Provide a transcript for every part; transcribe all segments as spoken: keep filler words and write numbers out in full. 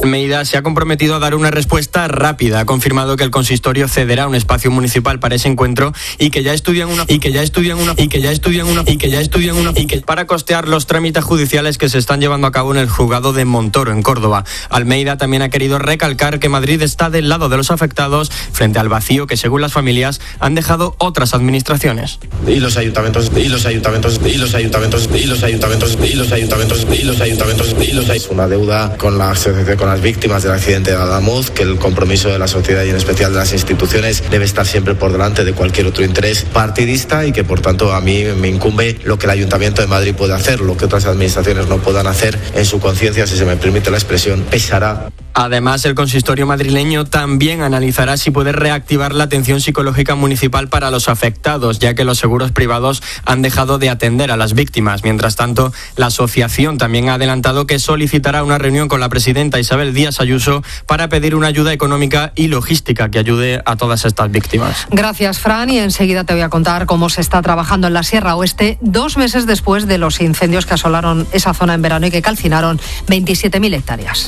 Almeida se ha comprometido a dar una respuesta rápida. Ha confirmado que el consistorio cederá un espacio municipal para ese encuentro y que ya estudian una y que ya estudian una y que ya estudian una y que ya estudian una y que para costear los trámites judiciales que se están llevando a cabo en el juzgado de Montoro, en Córdoba. Almeida también ha querido recalcar que Madrid está del lado de los afectados frente al vacío que, según las familias, han dejado otras administraciones. Y los ayuntamientos y los ayuntamientos y los ayuntamientos y los ayuntamientos y los ayuntamientos y los ayuntamientos y los es una deuda con la asociación con las víctimas del accidente de Adamuz, que el compromiso de la sociedad y en especial de las instituciones debe estar siempre por delante de cualquier otro interés partidista y que por tanto a mí me incumbe lo que el Ayuntamiento de Madrid puede hacer, lo que otras administraciones no puedan hacer en su conciencia, si se me permite la expresión, pesará. Además, el consistorio madrileño también analizará si puede reactivar la atención psicológica municipal para los afectados, ya que los seguros privados han dejado de atender a las víctimas. Mientras tanto, la asociación también ha adelantado que solicitará una reunión con la presidenta Isabel Díaz Ayuso para pedir una ayuda económica y logística que ayude a todas estas víctimas. Gracias, Fran, y enseguida te voy a contar cómo se está trabajando en la Sierra Oeste dos meses después de los incendios que asolaron esa zona en verano y que calcinaron veintisiete mil hectáreas.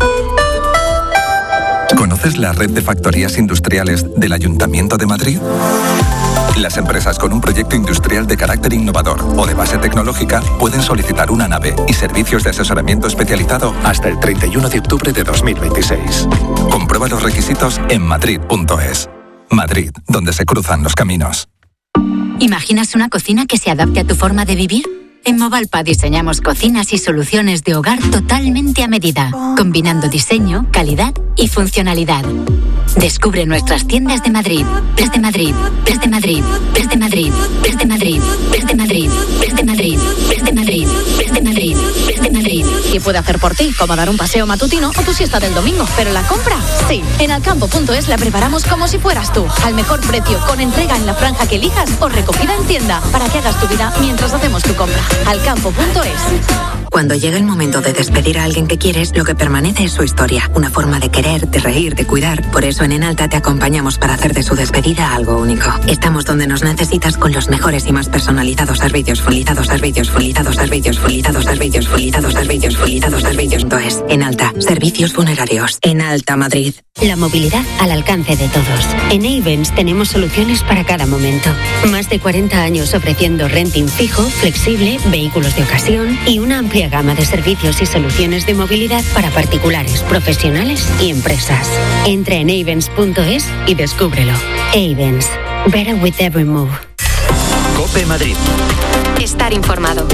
¿Conoces la red de factorías industriales del Ayuntamiento de Madrid? Las empresas con un proyecto industrial de carácter innovador o de base tecnológica pueden solicitar una nave y servicios de asesoramiento especializado hasta el treinta y uno de octubre de dos mil veintiséis. Comprueba los requisitos en madrid punto es. Madrid, donde se cruzan los caminos. ¿Imaginas una cocina que se adapte a tu forma de vivir? En Movalpa diseñamos cocinas y soluciones de hogar totalmente a medida, combinando diseño, calidad y funcionalidad. Descubre nuestras tiendas de Madrid, desde Madrid, desde Madrid, desde Madrid, desde Madrid, desde Madrid, desde Madrid, desde Madrid, desde Madrid, desde Madrid. ¿Qué puede hacer por ti? Como dar un paseo matutino o tu siesta del domingo. Pero la compra, sí. En alcampo punto es la preparamos como si fueras tú, al mejor precio, con entrega en la franja que elijas o recogida en tienda, para que hagas tu vida mientras hacemos tu compra. alcampo punto es. Cuando llega el momento de despedir a alguien que quieres, lo que permanece es su historia, una forma de querer, de reír, de cuidar. Por eso en Enalta te acompañamos para hacer de su despedida algo único. Estamos donde nos necesitas con los mejores y más personalizados servicios, folizados servicios, folizados servicios, folizados servicios, folizados servicios, folizados servicios. Entonces, Enalta, servicios funerarios. Enalta Madrid. La movilidad al alcance de todos. En Ayvens tenemos soluciones para cada momento. Más de cuarenta años ofreciendo renting fijo, flexible, vehículos de ocasión y una amplia gama de servicios y soluciones de movilidad para particulares, profesionales y empresas. Entra en ayvens punto es y descúbrelo. Ayvens. Better with every move. COPE Madrid. Estar informado.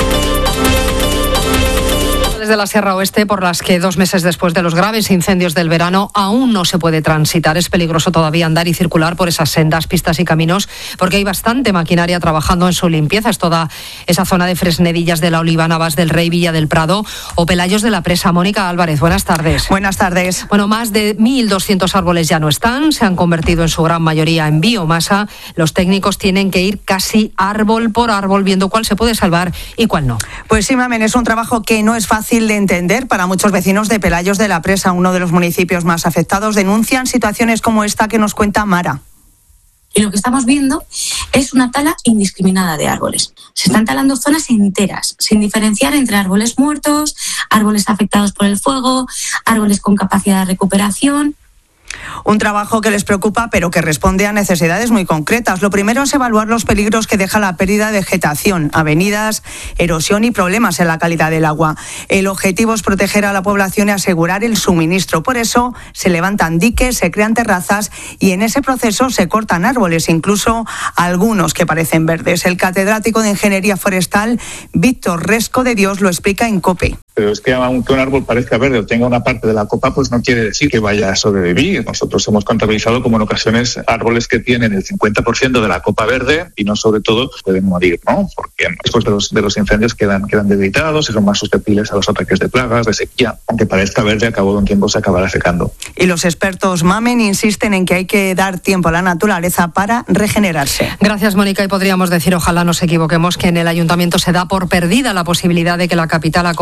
De la Sierra Oeste, por las que dos meses después de los graves incendios del verano aún no se puede transitar. Es peligroso todavía andar y circular por esas sendas, pistas y caminos, porque hay bastante maquinaria trabajando en su limpieza. Es toda esa zona de Fresnedillas de la Oliva, Navas del Rey, Villa del Prado o Pelayos de la Presa. Mónica Álvarez, buenas tardes. Buenas tardes. Bueno, más de mil doscientos árboles ya no están, se han convertido en su gran mayoría en biomasa. Los técnicos tienen que ir casi árbol por árbol viendo cuál se puede salvar y cuál no. Pues sí, Mamen, es un trabajo que no es fácil de entender para muchos vecinos de Pelayos de la Presa, uno de los municipios más afectados. Denuncian situaciones como esta que nos cuenta Mara. Y lo que estamos viendo es una tala indiscriminada de árboles. Se están talando zonas enteras, sin diferenciar entre árboles muertos, árboles afectados por el fuego, árboles con capacidad de recuperación. Un trabajo que les preocupa, pero que responde a necesidades muy concretas. Lo primero es evaluar los peligros que deja la pérdida de vegetación, avenidas, erosión y problemas en la calidad del agua. El objetivo es proteger a la población y asegurar el suministro. Por eso se levantan diques, se crean terrazas y en ese proceso se cortan árboles, incluso algunos que parecen verdes. El catedrático de Ingeniería Forestal, Víctor Resco de Dios, lo explica en COPE. Pero es que aunque un árbol parezca verde o tenga una parte de la copa, pues no quiere decir que vaya a sobrevivir. Nosotros hemos contabilizado como en ocasiones árboles que tienen el cincuenta por ciento de la copa verde y no sobre todo pueden morir, ¿no? Porque después de los, de los incendios quedan, quedan debilitados y son más susceptibles a los ataques de plagas, de sequía. Aunque parezca verde, a cabo de un tiempo se acabará secando. Y los expertos Mamen insisten en que hay que dar tiempo a la naturaleza para regenerarse. Gracias, Mónica. Y podríamos decir, ojalá nos equivoquemos, que en el Ayuntamiento se da por perdida la posibilidad de que la capital acoja la final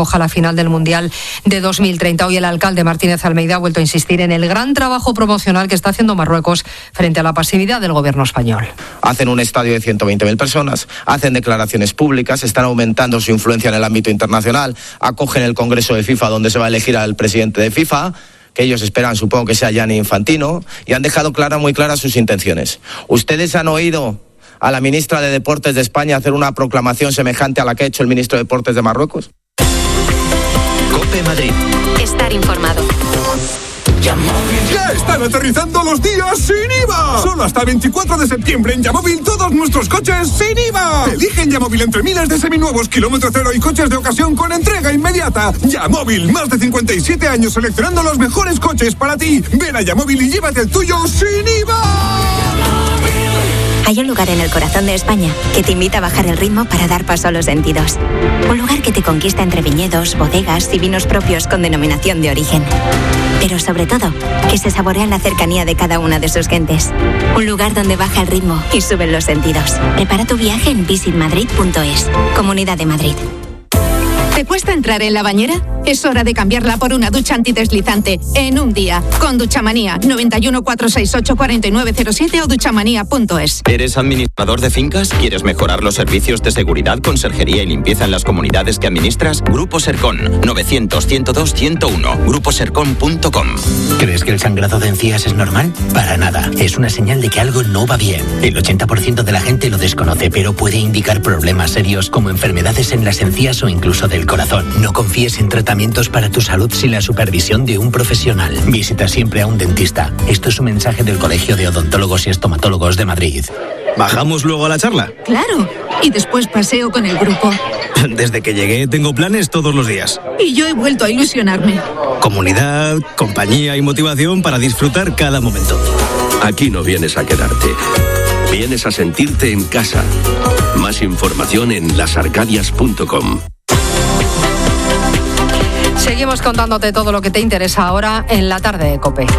final del Mundial de dos mil treinta. Hoy el alcalde Martínez Almeida ha vuelto a insistir en el gran trabajo promocional que está haciendo Marruecos frente a la pasividad del gobierno español. Hacen un estadio de ciento veinte mil personas, hacen declaraciones públicas, están aumentando su influencia en el ámbito internacional, acogen el Congreso de FIFA donde se va a elegir al presidente de FIFA, que ellos esperan, supongo que sea Gianni Infantino, y han dejado clara, muy claras sus intenciones. ¿Ustedes han oído a la ministra de Deportes de España hacer una proclamación semejante a la que ha hecho el ministro de Deportes de Marruecos? COPE Madrid. Estar informado. ¡Ya están aterrizando los días sin I V A! Solo hasta el veinticuatro de septiembre en Yamóvil todos nuestros coches sin I V A. Elige en Yamóvil entre miles de seminuevos, kilómetro cero y coches de ocasión con entrega inmediata. Yamóvil, más de cincuenta y siete años seleccionando los mejores coches para ti. Ven a Yamóvil y llévate el tuyo sin I V A. Hay un lugar en el corazón de España que te invita a bajar el ritmo para dar paso a los sentidos. Un lugar que te conquista entre viñedos, bodegas y vinos propios con denominación de origen. Pero sobre todo, que se saborea en la cercanía de cada una de sus gentes. Un lugar donde baja el ritmo y suben los sentidos. Prepara tu viaje en visit madrid punto es. Comunidad de Madrid. ¿Te cuesta entrar en la bañera? Es hora de cambiarla por una ducha antideslizante en un día. Con Duchamanía, noventa y uno, cuatrocientos sesenta y ocho, cuarenta y nueve cero siete o duchamanía punto es. ¿Eres administrador de fincas? ¿Quieres mejorar los servicios de seguridad, conserjería y limpieza en las comunidades que administras? Grupo Sercon, novecientos, ciento dos, ciento uno. grupo sercon punto com. ¿Crees que el sangrado de encías es normal? Para nada. Es una señal de que algo no va bien. El ochenta por ciento de la gente lo desconoce, pero puede indicar problemas serios como enfermedades en las encías o incluso del corazón. No confíes en tratamientos para tu salud sin la supervisión de un profesional. Visita siempre a un dentista. Esto es un mensaje del Colegio de Odontólogos y Estomatólogos de Madrid. ¿Bajamos luego a la charla? Claro. Y después paseo con el grupo. Desde que llegué tengo planes todos los días. Y yo he vuelto a ilusionarme. Comunidad, compañía y motivación para disfrutar cada momento. Aquí no vienes a quedarte. Vienes a sentirte en casa. Más información en las arcadias punto com. Seguimos contándote todo lo que te interesa ahora en la tarde de COPE.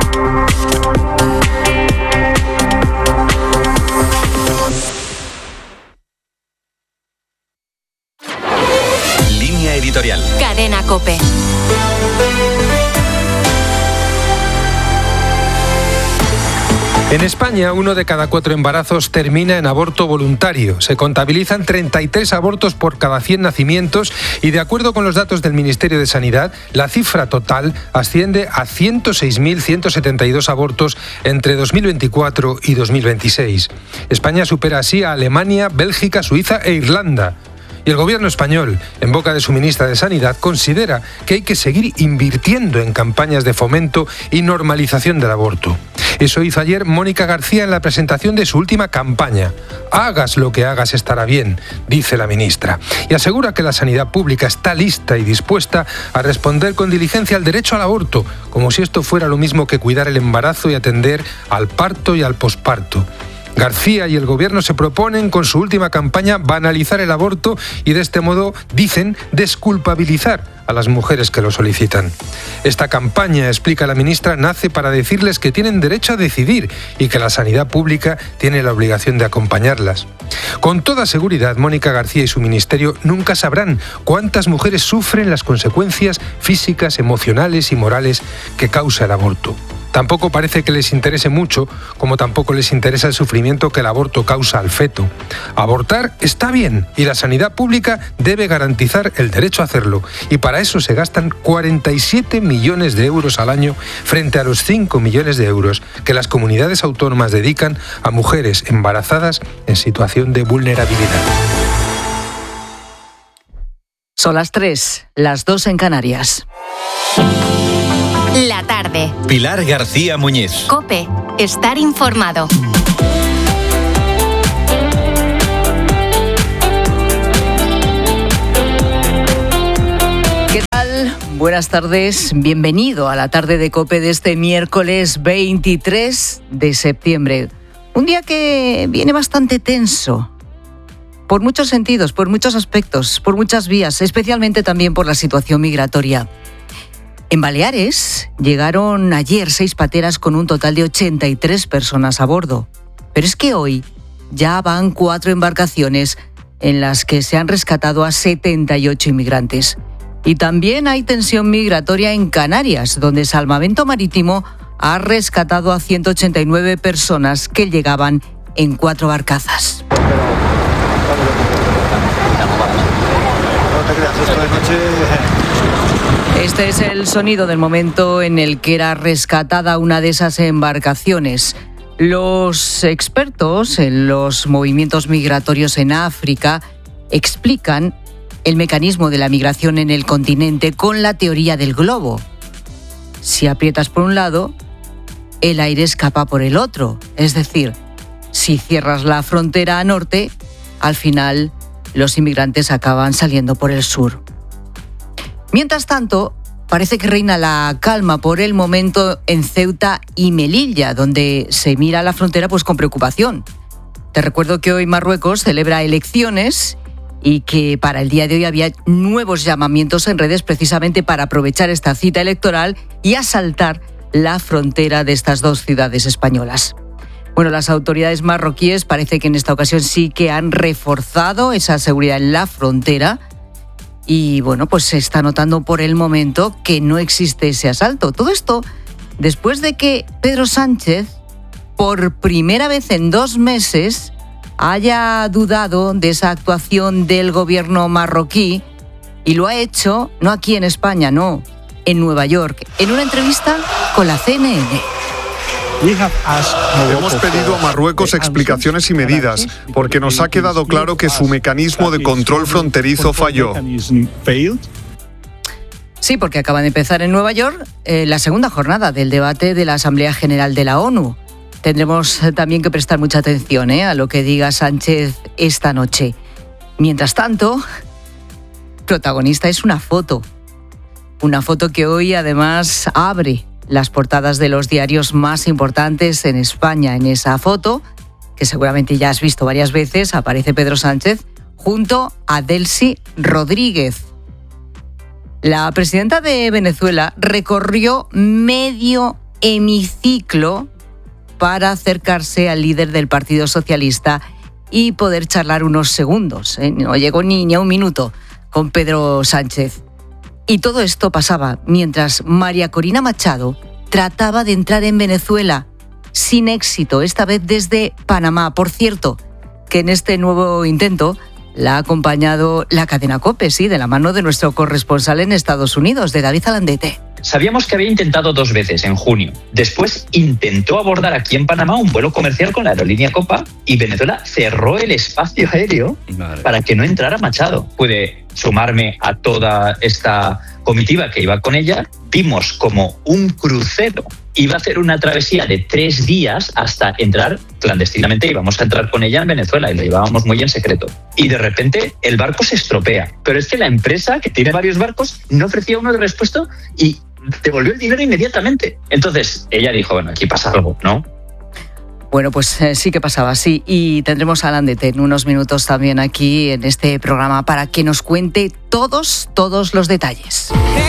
Línea editorial. Cadena COPE. En España, uno de cada cuatro embarazos termina en aborto voluntario. Se contabilizan treinta y tres abortos por cada cien nacimientos y, de acuerdo con los datos del Ministerio de Sanidad, la cifra total asciende a ciento seis mil ciento setenta y dos abortos entre dos mil veinticuatro y dos mil veintiséis. España supera así a Alemania, Bélgica, Suiza e Irlanda. Y el gobierno español, en boca de su ministra de Sanidad, considera que hay que seguir invirtiendo en campañas de fomento y normalización del aborto. Eso hizo ayer Mónica García en la presentación de su última campaña. Hagas lo que hagas estará bien, dice la ministra. Y asegura que la sanidad pública está lista y dispuesta a responder con diligencia al derecho al aborto, como si esto fuera lo mismo que cuidar el embarazo y atender al parto y al posparto. García y el gobierno se proponen con su última campaña banalizar el aborto y de este modo, dicen, desculpabilizar a las mujeres que lo solicitan. Esta campaña, explica la ministra, nace para decirles que tienen derecho a decidir y que la sanidad pública tiene la obligación de acompañarlas. Con toda seguridad, Mónica García y su ministerio nunca sabrán cuántas mujeres sufren las consecuencias físicas, emocionales y morales que causa el aborto. Tampoco parece que les interese mucho, como tampoco les interesa el sufrimiento que el aborto causa al feto. Abortar está bien y la sanidad pública debe garantizar el derecho a hacerlo. Y para eso se gastan cuarenta y siete millones de euros al año frente a los cinco millones de euros que las comunidades autónomas dedican a mujeres embarazadas en situación de vulnerabilidad. Son las tres, las dos en Canarias. La tarde. Pilar García Muñiz. COPE. Estar informado. ¿Qué tal? Buenas tardes. Bienvenido a la tarde de COPE de este miércoles veintitrés de septiembre. Un día que viene bastante tenso. Por muchos sentidos, por muchos aspectos, por muchas vías, especialmente también por la situación migratoria. En Baleares llegaron ayer seis pateras con un total de ochenta y tres personas a bordo. Pero es que hoy ya van cuatro embarcaciones en las que se han rescatado a setenta y ocho inmigrantes. Y también hay tensión migratoria en Canarias, donde Salvamento Marítimo ha rescatado a ciento ochenta y nueve personas que llegaban en cuatro barcazas. Este es el sonido del momento en el que era rescatada una de esas embarcaciones. Los expertos en los movimientos migratorios en África explican el mecanismo de la migración en el continente con la teoría del globo. Si aprietas por un lado, el aire escapa por el otro. Es decir, si cierras la frontera a norte, al final los inmigrantes acaban saliendo por el sur. Mientras tanto, parece que reina la calma por el momento en Ceuta y Melilla, donde se mira la frontera pues con preocupación. Te recuerdo que hoy Marruecos celebra elecciones y que para el día de hoy había nuevos llamamientos en redes precisamente para aprovechar esta cita electoral y asaltar la frontera de estas dos ciudades españolas. Bueno, las autoridades marroquíes parece que en esta ocasión sí que han reforzado esa seguridad en la frontera y, bueno, pues se está notando por el momento que no existe ese asalto. Todo esto después de que Pedro Sánchez, por primera vez en dos meses, haya dudado de esa actuación del gobierno marroquí y lo ha hecho, no aquí en España, no, en Nueva York, en una entrevista con la C N N. Hemos pedido a Marruecos explicaciones y medidas, porque nos ha quedado claro que su mecanismo de control fronterizo falló. Sí, porque acaba de empezar en Nueva York eh, la segunda jornada del debate de la Asamblea General de la ONU. Tendremos también que prestar mucha atención eh, a lo que diga Sánchez esta noche. Mientras tanto, protagonista es una foto. Una foto que hoy además abre las portadas de los diarios más importantes en España. En esa foto, que seguramente ya has visto varias veces, aparece Pedro Sánchez junto a Delcy Rodríguez. La presidenta de Venezuela recorrió medio hemiciclo para acercarse al líder del Partido Socialista y poder charlar unos segundos. ¿eh? No llegó ni, ni a un minuto con Pedro Sánchez. Y todo esto pasaba mientras María Corina Machado trataba de entrar en Venezuela sin éxito, esta vez desde Panamá. Por cierto, que en este nuevo intento la ha acompañado la cadena COPE, sí, de la mano de nuestro corresponsal en Estados Unidos, de David Alandete. Sabíamos que había intentado dos veces en junio. Después intentó abordar aquí en Panamá un vuelo comercial con la aerolínea Copa y Venezuela cerró el espacio aéreo para que no entrara Machado. Pude sumarme a toda esta comitiva que iba con ella. Vimos como un crucero iba a hacer una travesía de tres días hasta entrar clandestinamente. Íbamos a entrar con ella en Venezuela y lo llevábamos muy en secreto. Y de repente el barco se estropea. Pero es que la empresa, que tiene varios barcos, no ofrecía uno de repuesto y devolvió el dinero inmediatamente. Entonces ella dijo, bueno, aquí pasa algo, ¿no? Bueno, pues eh, sí que pasaba, sí. Y tendremos a Alandete en unos minutos también aquí en este programa para que nos cuente todos, todos los detalles.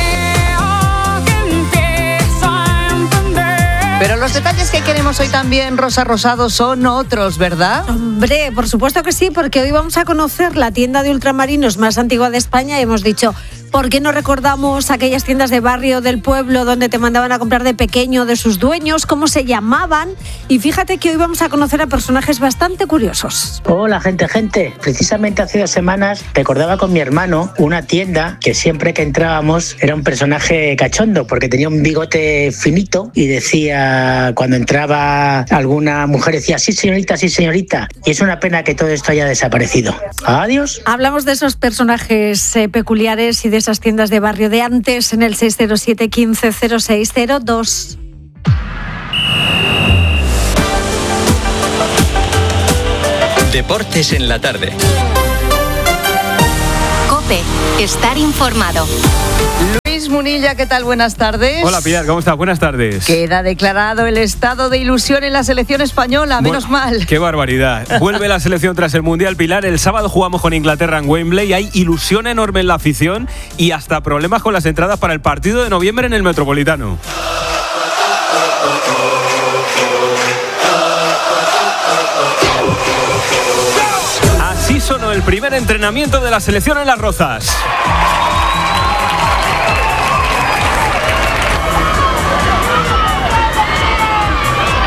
Pero los detalles que queremos hoy también, Rosa Rosado, son otros, ¿verdad? Hombre, por supuesto que sí, porque hoy vamos a conocer la tienda de ultramarinos más antigua de España y hemos dicho, ¿por qué no recordamos aquellas tiendas de barrio del pueblo donde te mandaban a comprar de pequeño de sus dueños, cómo se llamaban? Y fíjate que hoy vamos a conocer a personajes bastante curiosos. Hola, gente, gente. Precisamente hace dos semanas recordaba con mi hermano una tienda que siempre que entrábamos era un personaje cachondo porque tenía un bigote finito y decía, cuando entraba alguna mujer decía, sí señorita, sí señorita. Y es una pena que todo esto haya desaparecido. Adiós. Hablamos de esos personajes eh, peculiares y de esas tiendas de barrio de antes en el seis cero siete, quince, cero seis cero dos. Deportes en la tarde. COPE, estar informado. Luis Munilla, ¿qué tal? Buenas tardes. Hola Pilar, ¿cómo estás? Buenas tardes. Queda declarado el estado de ilusión en la selección española, bueno, menos mal. Qué barbaridad. Vuelve la selección tras el Mundial, Pilar. El sábado jugamos con Inglaterra en Wembley. Hay ilusión enorme en la afición y hasta problemas con las entradas para el partido de noviembre en el Metropolitano. Así sonó el primer entrenamiento de la selección en Las Rozas.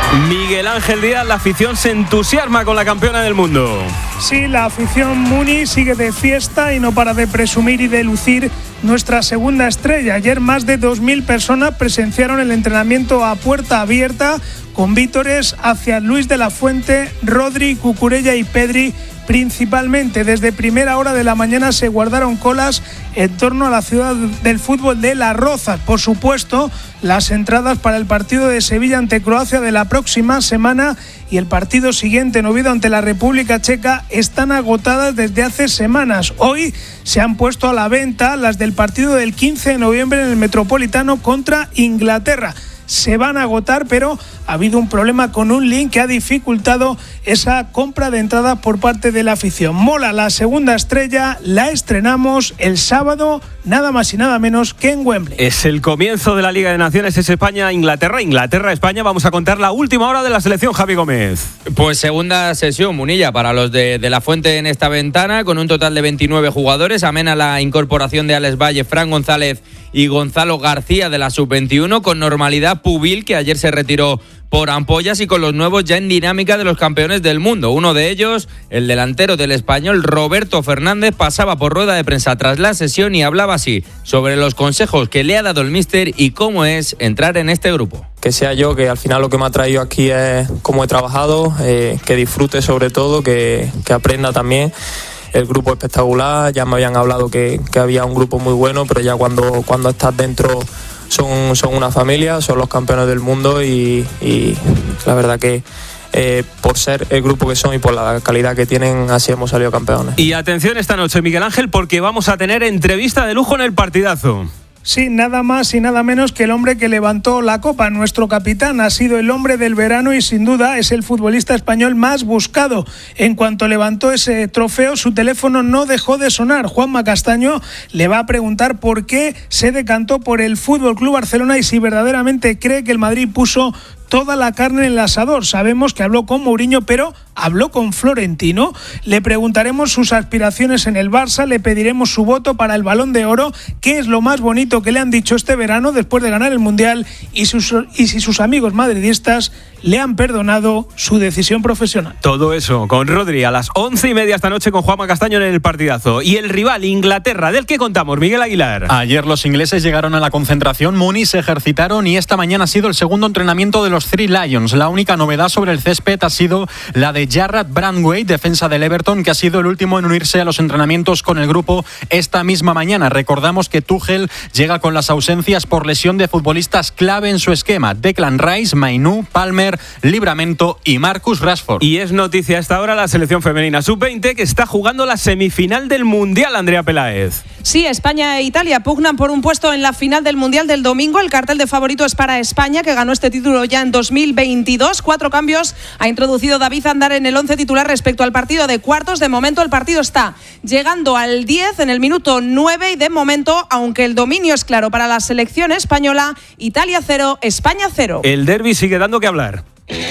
Miguel Ángel Díaz, la afición se entusiasma con la campeona del mundo. Sí, la afición Muni sigue de fiesta y no para de presumir y de lucir nuestra segunda estrella. Ayer más de dos mil personas presenciaron el entrenamiento a puerta abierta con vítores hacia Luis de la Fuente, Rodri, Cucurella y Pedri. Principalmente desde primera hora de la mañana se guardaron colas en torno a la ciudad del fútbol de Las Rozas. Por supuesto, las entradas para el partido de Sevilla ante Croacia de la próxima semana y el partido siguiente en Oviedo ante la República Checa están agotadas desde hace semanas. Hoy se han puesto a la venta las del partido del quince de noviembre en el Metropolitano contra Inglaterra. Se van a agotar, pero ha habido un problema con un link que ha dificultado esa compra de entradas por parte de la afición. Mola, la segunda estrella, la estrenamos el sábado, nada más y nada menos que en Wembley. Es el comienzo de la Liga de Naciones, es España-Inglaterra, Inglaterra-España. Vamos a contar la última hora de la selección, Javi Gómez. Pues segunda sesión, Munilla, para los de, de la Fuente en esta ventana, con un total de veintinueve jugadores. Amena la incorporación de Alex Valle, Fran González y Gonzalo García de la sub veintiuno, con normalidad Pubil, que ayer se retiró por ampollas, y con los nuevos ya en dinámica de los campeones del mundo. Uno de ellos, el delantero del Español, Roberto Fernández, pasaba por rueda de prensa tras la sesión y hablaba así sobre los consejos que le ha dado el míster y cómo es entrar en este grupo. Que sea yo, que al final lo que me ha traído aquí es cómo he trabajado, eh, que disfrute sobre todo, que, que aprenda también. El grupo espectacular, ya me habían hablado que, que había un grupo muy bueno, pero ya cuando, cuando estás dentro son, son una familia, son los campeones del mundo y, y la verdad que eh, por ser el grupo que son y por la calidad que tienen, así hemos salido campeones. Y atención esta noche, Miguel Ángel, porque vamos a tener entrevista de lujo en el partidazo. Sí, nada más y nada menos que el hombre que levantó la copa. Nuestro capitán ha sido el hombre del verano y sin duda es el futbolista español más buscado. En cuanto levantó ese trofeo, su teléfono no dejó de sonar. Juanma Castaño le va a preguntar por qué se decantó por el F C Barcelona y si verdaderamente cree que el Madrid puso toda la carne en el asador. Sabemos que habló con Mourinho, pero habló con Florentino. Le preguntaremos sus aspiraciones en el Barça, le pediremos su voto para el Balón de Oro, qué es lo más bonito que le han dicho este verano después de ganar el Mundial y, sus, y si sus amigos madridistas le han perdonado su decisión profesional. Todo eso con Rodri a las once y media esta noche con Juanma Castaño en el partidazo. Y el rival, Inglaterra, ¿del que contamos? Miguel Aguilar. Ayer los ingleses llegaron a la concentración, Muni, se ejercitaron y esta mañana ha sido el segundo entrenamiento de los Three Lions. La única novedad sobre el césped ha sido la de Jarrad Branthwaite, defensa del Everton, que ha sido el último en unirse a los entrenamientos con el grupo esta misma mañana. Recordamos que Tuchel llega con las ausencias por lesión de futbolistas clave en su esquema: Declan Rice, Mainoo, Palmer, Livramento y Marcus Rashford. Y es noticia a esta hora la selección femenina sub veinte que está jugando la semifinal del Mundial, Andrea Peláez. Sí, España e Italia pugnan por un puesto en la final del Mundial del domingo. El cartel de favorito es para España, que ganó este título ya en dos mil veintidós. Cuatro cambios ha introducido David Andar en el once titular respecto al partido de cuartos. De momento el partido está llegando al diez en el minuto nueve y de momento, aunque el dominio es claro para la selección española, Italia cero, España cero. El derbi sigue dando que hablar.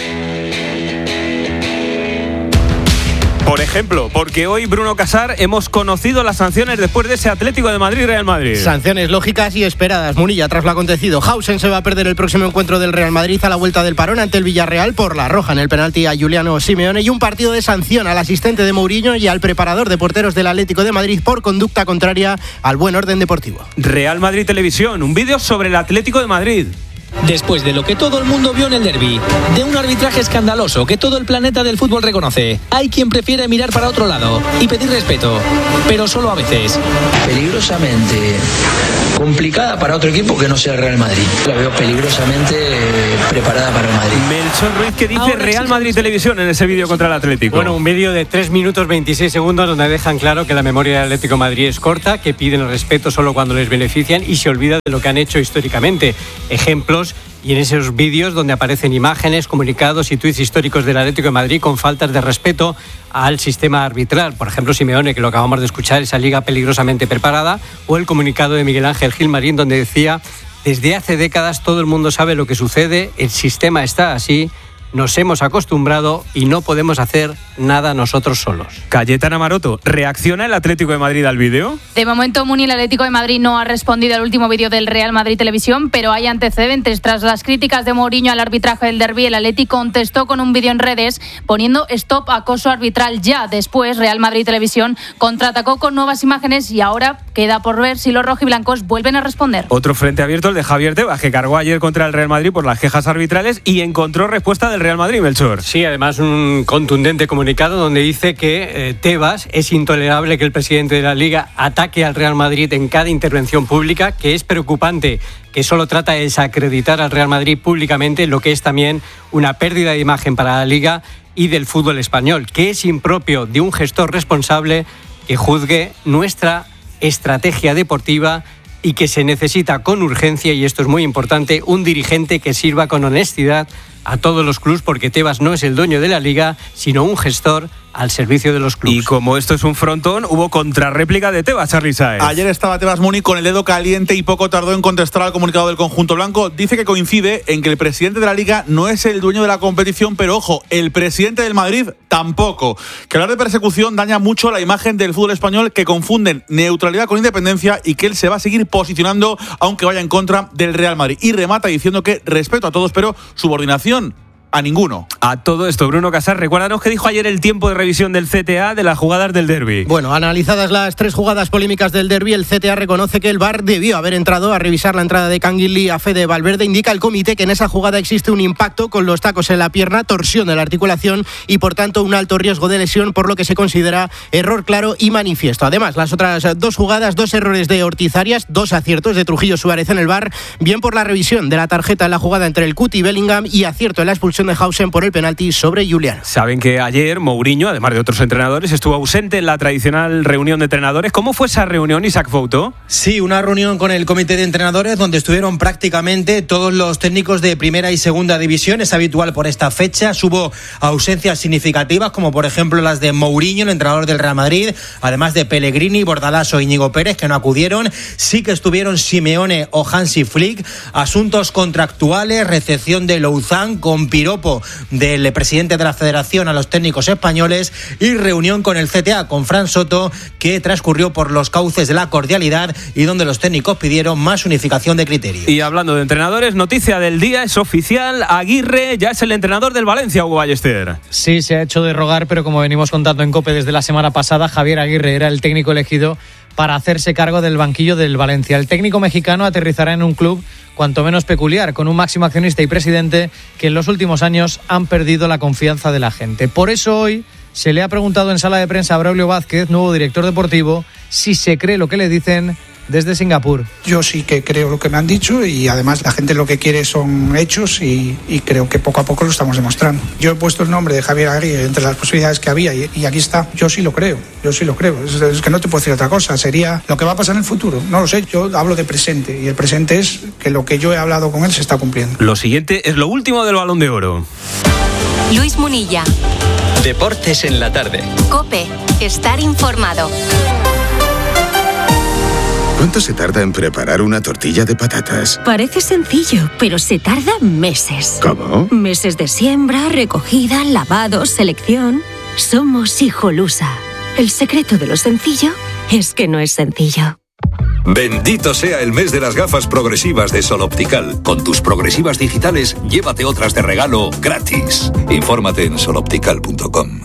Por ejemplo, porque hoy, Bruno Casar, hemos conocido las sanciones después de ese Atlético de Madrid-Real Madrid. Sanciones lógicas y esperadas, Munilla, tras lo acontecido. Hausen se va a perder el próximo encuentro del Real Madrid a la vuelta del parón ante el Villarreal por la roja en el penalti a Giuliano Simeone, y un partido de sanción al asistente de Mourinho y al preparador de porteros del Atlético de Madrid por conducta contraria al buen orden deportivo. Real Madrid Televisión, un vídeo sobre el Atlético de Madrid. Después de lo que todo el mundo vio en el derbi, de un arbitraje escandaloso que todo el planeta del fútbol reconoce, hay quien prefiere mirar para otro lado y pedir respeto, pero solo a veces. Peligrosamente complicada para otro equipo que no sea el Real Madrid. La veo peligrosamente preparada para el Madrid. Melchor Ruiz, que dice Ahora Real Madrid Televisión en ese vídeo contra el Atlético. Bueno, un vídeo de tres minutos veintiséis segundos donde dejan claro que la memoria del Atlético de Madrid es corta, que piden el respeto solo cuando les benefician y se olvida de lo que han hecho históricamente. Ejemplos, y en esos vídeos donde aparecen imágenes, comunicados y tuits históricos del Atlético de Madrid con faltas de respeto al sistema arbitral. Por ejemplo, Simeone, que lo acabamos de escuchar, esa liga peligrosamente preparada, o el comunicado de Miguel Ángel Gilmarín donde decía: desde hace décadas todo el mundo sabe lo que sucede, el sistema está así, nos hemos acostumbrado y no podemos hacer nada nosotros solos. Cayetana Maroto, ¿reacciona el Atlético de Madrid al vídeo? De momento, Muni, el Atlético de Madrid no ha respondido al último vídeo del Real Madrid Televisión, pero hay antecedentes. Tras las críticas de Mourinho al arbitraje del derbi, el Atlético contestó con un vídeo en redes poniendo stop acoso arbitral ya. Después, Real Madrid Televisión contraatacó con nuevas imágenes y ahora queda por ver si los rojiblancos vuelven a responder. Otro frente abierto, el de Javier Tebas, que cargó ayer contra el Real Madrid por las quejas arbitrales y encontró respuesta del Real Madrid, Melchor. Sí, además un contundente comunicado donde dice que eh, Tebas es intolerable que el presidente de la Liga ataque al Real Madrid en cada intervención pública, que es preocupante que solo trata de desacreditar al Real Madrid públicamente, lo que es también una pérdida de imagen para la Liga y del fútbol español, que es impropio de un gestor responsable que juzgue nuestra estrategia deportiva y que se necesita con urgencia, y esto es muy importante, un dirigente que sirva con honestidad a todos los clubes, porque Tebas no es el dueño de la Liga, sino un gestor al servicio de los clubes. Y como esto es un frontón, hubo contrarréplica de Tebas, Charly Sáez. Ayer estaba Tebas Muni con el dedo caliente y poco tardó en contestar al comunicado del conjunto blanco. Dice que coincide en que el presidente de la Liga no es el dueño de la competición, pero ojo, el presidente del Madrid tampoco. Que hablar de persecución daña mucho la imagen del fútbol español, que confunden neutralidad con independencia, y que él se va a seguir posicionando aunque vaya en contra del Real Madrid. Y remata diciendo que respeto a todos, pero subordinación a ninguno. A todo esto, Bruno Casar, recuérdanos qué dijo ayer el tiempo de revisión del C T A de las jugadas del derbi. Bueno, analizadas las tres jugadas polémicas del derbi, el C T A reconoce que el V A R debió haber entrado a revisar la entrada de Canguilí a Fede Valverde. Indica el comité que en esa jugada existe un impacto con los tacos en la pierna, torsión de la articulación y por tanto un alto riesgo de lesión, por lo que se considera error claro y manifiesto. Además, las otras dos jugadas, dos errores de Ortiz Arias, dos aciertos de Trujillo Suárez en el V A R, bien por la revisión de la tarjeta en la jugada entre el Cuti y Bellingham y acierto en la expulsión de Hausen por el penalti sobre Julián. Saben que ayer Mourinho, además de otros entrenadores, estuvo ausente en la tradicional reunión de entrenadores. ¿Cómo fue esa reunión, Isaac Fouto? Sí, una reunión con el comité de entrenadores donde estuvieron prácticamente todos los técnicos de primera y segunda división. Es habitual por esta fecha. Hubo ausencias significativas, como por ejemplo las de Mourinho, el entrenador del Real Madrid, además de Pellegrini, Bordalás o Íñigo Pérez, que no acudieron. Sí que estuvieron Simeone o Hansi Flick. Asuntos contractuales, recepción de Louzán con piropo del presidente de la Federación a los técnicos españoles y reunión con el C T A, con Fran Soto, que transcurrió por los cauces de la cordialidad y donde los técnicos pidieron más unificación de criterios. Y hablando de entrenadores, noticia del día, es oficial, Aguirre ya es el entrenador del Valencia, Hugo Ballester. Sí, se ha hecho de rogar, pero como venimos contando en COPE desde la semana pasada, Javier Aguirre era el técnico elegido para hacerse cargo del banquillo del Valencia. El técnico mexicano aterrizará en un club cuanto menos peculiar, con un máximo accionista y presidente que en los últimos años han perdido la confianza de la gente. Por eso hoy se le ha preguntado en sala de prensa a Braulio Vázquez, nuevo director deportivo, si se cree lo que le dicen desde Singapur. Yo sí que creo lo que me han dicho y además la gente lo que quiere son hechos y, y creo que poco a poco lo estamos demostrando. Yo he puesto el nombre de Javier Aguirre entre las posibilidades que había y, y aquí está. Yo sí lo creo, yo sí lo creo. Es, es que no te puedo decir otra cosa. Sería lo que va a pasar en el futuro. No lo sé, yo hablo de presente y el presente es que lo que yo he hablado con él se está cumpliendo. Lo siguiente es lo último del Balón de Oro. Luis Munilla. Deportes en la tarde. COPE. Estar informado. ¿Cuánto se tarda en preparar una tortilla de patatas? Parece sencillo, pero se tarda meses. ¿Cómo? Meses de siembra, recogida, lavado, selección. Somos Hijolusa. El secreto de lo sencillo es que no es sencillo. Bendito sea el mes de las gafas progresivas de Sol Optical. Con tus progresivas digitales, llévate otras de regalo gratis. Infórmate en sol optical punto com.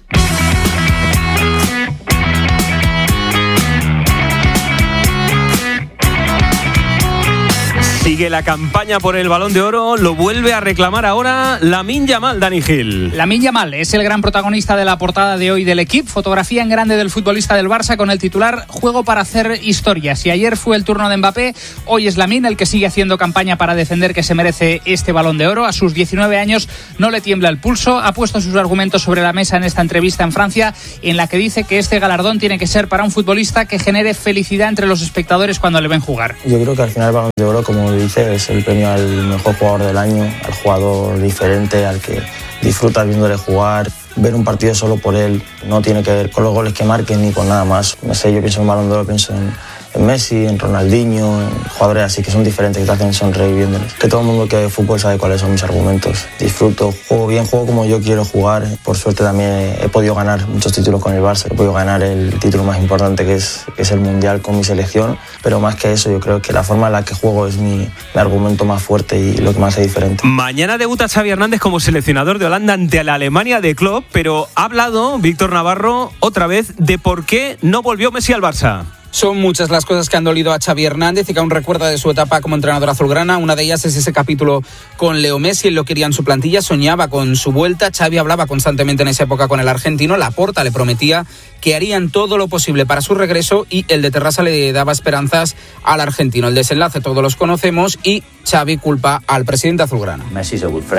Sigue la campaña por el Balón de Oro, lo vuelve a reclamar ahora Lamine Yamal, Dani Gil. Lamine Yamal es el gran protagonista de la portada de hoy del Equipo, fotografía en grande del futbolista del Barça con el titular "Juego para hacer historia". Si ayer fue el turno de Mbappé, hoy es Lamine el que sigue haciendo campaña para defender que se merece este Balón de Oro. A sus diecinueve años no le tiembla el pulso, ha puesto sus argumentos sobre la mesa en esta entrevista en Francia, en la que dice que este galardón tiene que ser para un futbolista que genere felicidad entre los espectadores cuando le ven jugar. Yo creo que al final el Balón de Oro, como dice, es el premio al mejor jugador del año, al jugador diferente, al que disfruta viéndole jugar. Ver un partido solo por él no tiene que ver con los goles que marquen ni con nada más. No sé, yo pienso en Balón de Oro, pienso en, en Messi, en Ronaldinho, en jugadores así que son diferentes, que te hacen sonreír viéndoles. Que todo el mundo que ve fútbol sabe cuáles son mis argumentos. Disfruto, juego bien, juego como yo quiero jugar. Por suerte también he, he podido ganar muchos títulos con el Barça, he podido ganar el título más importante que es, que es el Mundial con mi selección, pero más que eso yo creo que la forma en la que juego es mi, mi argumento más fuerte y lo que me hace diferente. Mañana debuta Xavi Hernández como seleccionador de Holanda ante la Alemania de Klopp, pero ha hablado Víctor Navarro otra vez de por qué no volvió Messi al Barça. Son muchas las cosas que han dolido a Xavi Hernández y que aún recuerda de su etapa como entrenador azulgrana. Una de ellas es ese capítulo con Leo Messi. Él lo quería en su plantilla, soñaba con su vuelta. Xavi hablaba constantemente en esa época con el argentino. Laporta le prometía que harían todo lo posible para su regreso y el de Terrassa le daba esperanzas al argentino. El desenlace todos los conocemos y Xavi culpa al presidente azulgrana. Messi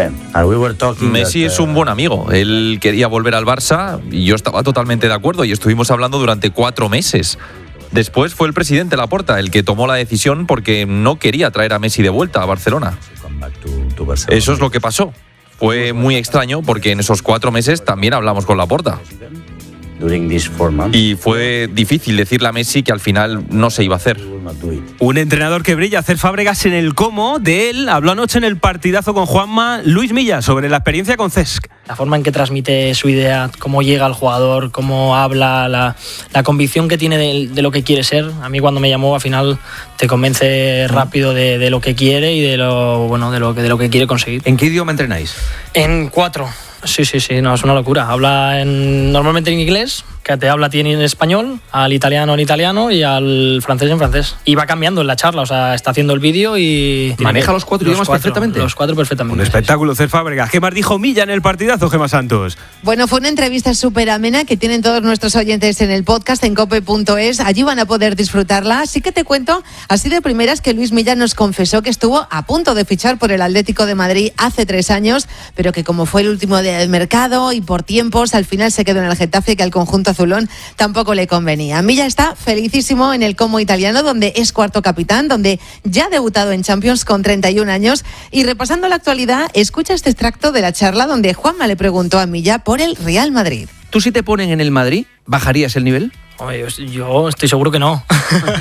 es un buen amigo. Él quería volver al Barça y yo estaba totalmente de acuerdo y estuvimos hablando durante cuatro meses. Después fue el presidente Laporta el que tomó la decisión porque no quería traer a Messi de vuelta a Barcelona. Eso es lo que pasó. Fue muy extraño porque en esos cuatro meses también hablamos con Laporta. Y fue difícil decirle a Messi que al final no se iba a hacer. Un entrenador que brilla, hacer Fábregas en el cómo. De él habló anoche en el partidazo con Juanma Luis Milla sobre la experiencia con Cesc. La forma en que transmite su idea, cómo llega al jugador, cómo habla, la, la convicción que tiene de, de lo que quiere ser. A mí cuando me llamó al final te convence rápido de, de lo que quiere y de lo, bueno, de lo que, de lo que quiere conseguir. ¿En qué idioma entrenáis? En cuatro. Sí, sí, sí, no, es una locura. Habla en, normalmente en inglés, que te habla tiene en español, al italiano en italiano y al francés en francés. Y va cambiando en la charla, o sea, está haciendo el vídeo y... ¿Maneja los cuatro los idiomas cuatro, perfectamente? Los cuatro perfectamente. Un espectáculo, Cesc Fábregas. ¿Qué más dijo Milla en el partidazo, Gemma Santos? Bueno, fue una entrevista súper amena que tienen todos nuestros oyentes en el podcast en cope punto es. Allí van a poder disfrutarla. Así que te cuento, así de primeras, que Luis Milla nos confesó que estuvo a punto de fichar por el Atlético de Madrid hace tres años, pero que como fue el último día del mercado y por tiempos, al final se quedó en el Getafe, que al conjunto azulón tampoco le convenía. Milla está felicísimo en el Como italiano, donde es cuarto capitán, donde ya ha debutado en Champions con treinta y un años. Y repasando la actualidad, escucha este extracto de la charla donde Juanma le preguntó a Milla por el Real Madrid. ¿Tú si te ponen en el Madrid, bajarías el nivel? Oye, yo estoy seguro que no.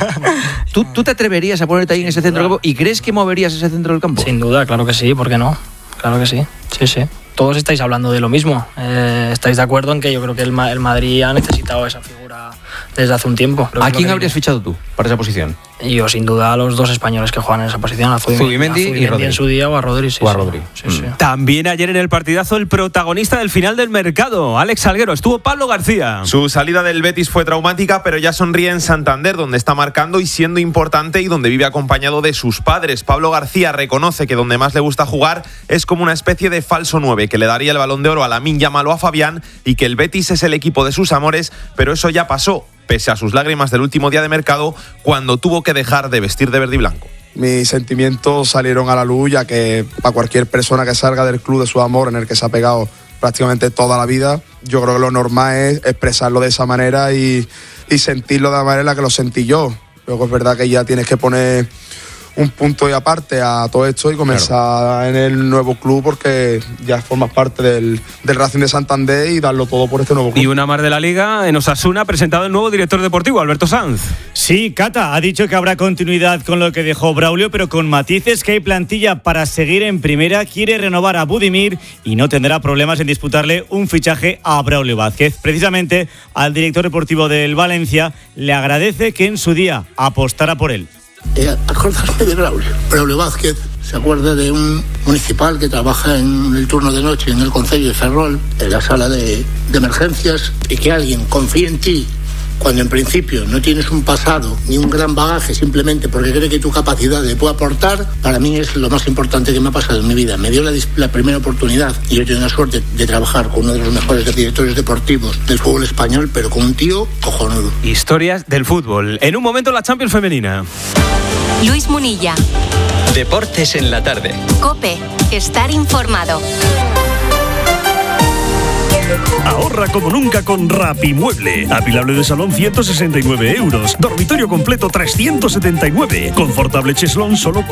¿Tú, ¿Tú te atreverías a ponerte ahí en ese centro del campo y crees que moverías ese centro del campo? Sin duda, claro que sí, ¿por qué no? Claro que sí, sí, sí. Todos estáis hablando de lo mismo. Eh, estáis de acuerdo en que yo creo que el, Ma- el Madrid ha necesitado esa figura desde hace un tiempo. ¿A quién habrías fichado tú para esa posición? Y yo, sin duda, a los dos españoles que juegan en esa posición, a Zubimendi, Zubimendi y Rodri. En su día o a Rodri. Sí, o a sí. Rodri. Sí, sí. También ayer en el partidazo el protagonista del final del mercado, Alex Salguero, estuvo Pablo García. Su salida del Betis fue traumática, pero ya sonríe en Santander, donde está marcando y siendo importante y donde vive acompañado de sus padres. Pablo García reconoce que donde más le gusta jugar es como una especie de falso nueve, que le daría el Balón de Oro a Lamine Yamal o a Fabián, y que el Betis es el equipo de sus amores, pero eso ya pasó, pese a sus lágrimas del último día de mercado, cuando tuvo que dejar de vestir de verde y blanco. Mis sentimientos salieron a la luz, ya que para cualquier persona que salga del club de su amor, en el que se ha pegado prácticamente toda la vida, yo creo que lo normal es expresarlo de esa manera y, y sentirlo de la manera en la que lo sentí yo. Luego es verdad que ya tienes que poner un punto y aparte a todo esto y comenzar claro. en el nuevo club, porque ya formas parte del, del Racing de Santander y darlo todo por este nuevo club. Y una más de la Liga, en Osasuna ha presentado el nuevo director deportivo, Alberto Sanz. Sí, Cata ha dicho que habrá continuidad con lo que dejó Braulio, pero con matices, que hay plantilla para seguir en primera, quiere renovar a Budimir y no tendrá problemas en disputarle un fichaje a Braulio Vázquez. Precisamente al director deportivo del Valencia le agradece que en su día apostara por él. Eh, acordarme de Braulio. Braulio Vázquez se acuerda de un municipal que trabaja en el turno de noche en el concello de Ferrol, en la sala de, de emergencias, y que alguien confíe en ti cuando en principio no tienes un pasado ni un gran bagaje, simplemente porque cree que tu capacidad le puede aportar. Para mí es lo más importante que me ha pasado en mi vida. Me dio la, la primera oportunidad y yo tengo la suerte de trabajar con uno de los mejores directores deportivos del fútbol español, pero con un tío cojonudo. Historias del fútbol. En un momento la Champions femenina. Luis Munilla. Deportes en la tarde. COPE. Estar informado. Ahorra como nunca con Rapimueble. Apilable de salón ciento sesenta y nueve euros. Dormitorio completo trescientos setenta y nueve. Confortable cheslón solo